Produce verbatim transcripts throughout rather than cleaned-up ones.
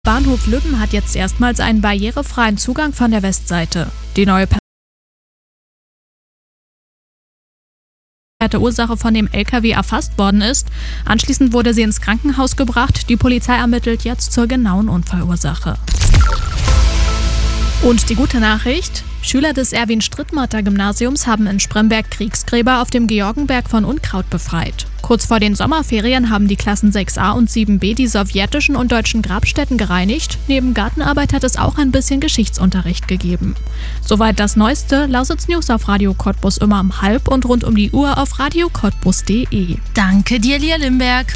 Bahnhof Lübben hat jetzt erstmals einen barrierefreien Zugang von der Westseite. Die neue Ursache von dem L K W erfasst worden ist. Anschließend wurde sie ins Krankenhaus gebracht. Die Polizei ermittelt jetzt zur genauen Unfallursache. Und die gute Nachricht: Schüler des Erwin-Strittmatter-Gymnasiums haben in Spremberg Kriegsgräber auf dem Georgenberg von Unkraut befreit. Kurz vor den Sommerferien haben die Klassen sechs a und sieben b die sowjetischen und deutschen Grabstätten gereinigt. Neben Gartenarbeit hat es auch ein bisschen Geschichtsunterricht gegeben. Soweit das Neueste. Lausitz News auf Radio Cottbus immer um halb und rund um die Uhr auf radio cottbus punkt de. Danke dir, Lia Limberg.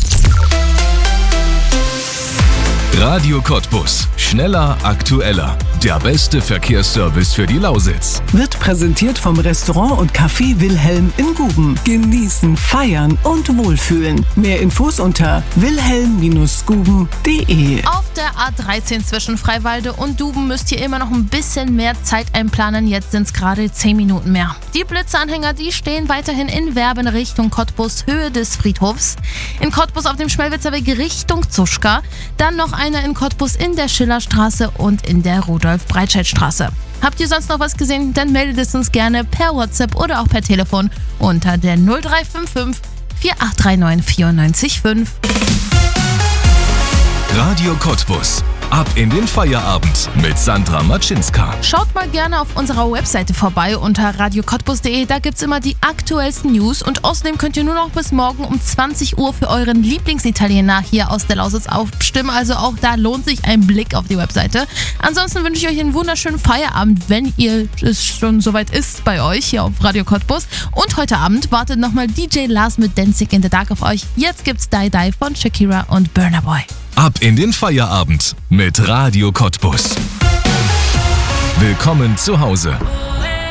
Radio Cottbus. Schneller, aktueller. Der beste Verkehrsservice für die Lausitz. Wird präsentiert vom Restaurant und Café Wilhelm in Guben. Genießen, feiern und wohlfühlen. Mehr Infos unter wilhelm Bindestrich guben punkt de. Auf der A dreizehn zwischen Freiwalde und Duben müsst ihr immer noch ein bisschen mehr Zeit einplanen. Jetzt sind es gerade zehn Minuten mehr. Die Blitzanhänger, die stehen weiterhin in Werben Richtung Cottbus, Höhe des Friedhofs. In Cottbus auf dem Schmelwitzer Weg Richtung Zuschka. Dann noch einer in Cottbus in der Schillerstraße und in der Rudolf-Breitscheid-Straße. Habt ihr sonst noch was gesehen? Dann meldet es uns gerne per WhatsApp oder auch per Telefon unter der null drei fünf fünf vier acht drei neun vier neun fünf. Radio Cottbus. Ab in den Feierabend mit Sandra Matschinska. Schaut mal gerne auf unserer Webseite vorbei unter radio cottbus punkt de. Da gibt's immer die aktuellsten News und außerdem könnt ihr nur noch bis morgen um zwanzig Uhr für euren Lieblingsitaliener hier aus der Lausitz aufstimmen. Also auch da lohnt sich ein Blick auf die Webseite. Ansonsten wünsche ich euch einen wunderschönen Feierabend, wenn ihr es schon soweit ist bei euch hier auf Radio Cottbus. Und heute Abend wartet nochmal D J Lars mit Dancing in the Dark auf euch. Jetzt gibt's Die Die von Shakira und Burna Boy. Ab in den Feierabend mit Radio Cottbus. Willkommen zu Hause.